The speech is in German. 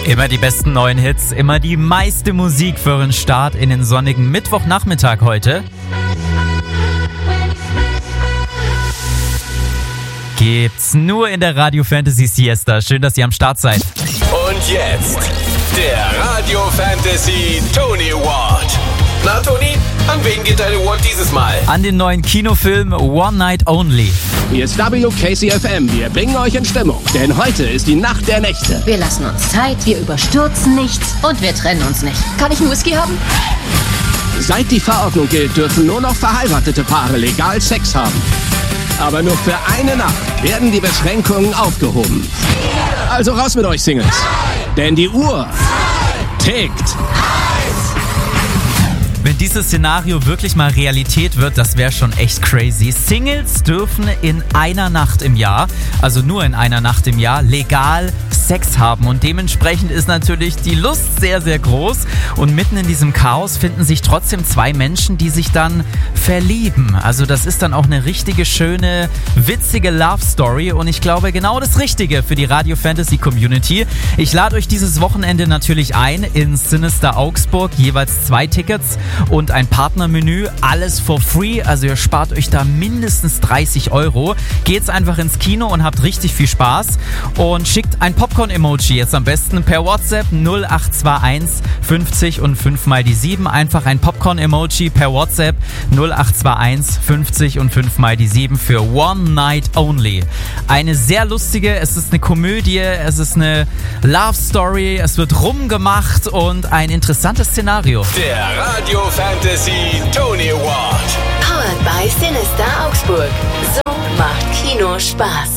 Immer die besten neuen Hits, immer die meiste Musik für einen Start in den sonnigen Mittwochnachmittag heute. Gibt's nur in der Radio Fantasy Siesta. Schön, dass ihr am Start seid. Und jetzt der Radio Fantasy Tony Award. Na Toni, an wen geht dein Award dieses Mal? An den neuen Kinofilm One Night Only. Hier ist WKCFM, wir bringen euch in Stimmung, denn heute ist die Nacht der Nächte. Wir lassen uns Zeit, wir überstürzen nichts und wir trennen uns nicht. Kann ich einen Whisky haben? Seit die Verordnung gilt, dürfen nur noch verheiratete Paare legal Sex haben. Aber nur für eine Nacht werden die Beschränkungen aufgehoben. Also raus mit euch Singles, denn die Uhr tickt. Wenn dieses Szenario wirklich mal Realität wird, das wäre schon echt crazy. Singles dürfen in einer Nacht im Jahr, also nur in einer Nacht im Jahr, legal Sex haben. Und dementsprechend ist natürlich die Lust sehr, sehr groß. Und mitten in diesem Chaos finden sich trotzdem zwei Menschen, die sich dann verlieben. Also das ist dann auch eine richtige, schöne, witzige Love-Story. Und ich glaube, genau das Richtige für die Radio Fantasy Community. Ich lade euch dieses Wochenende natürlich ein in Sinister Augsburg. Jeweils 2 Tickets und ein Partnermenü. Alles for free. Also ihr spart euch da mindestens 30 €. Geht's einfach ins Kino und habt richtig viel Spaß. Und schickt ein Popcorn-Emoji jetzt am besten per WhatsApp 0821 50 und 5 mal die 7. Einfach ein Popcorn-Emoji per WhatsApp 0821 50 und 5 mal die 7 für One Night Only. Eine sehr lustige, es ist eine Komödie, es ist eine Love-Story, es wird rumgemacht und ein interessantes Szenario. Der Radio Fantasy Tony Award. Powered by Sinister Augsburg. So macht Kino Spaß.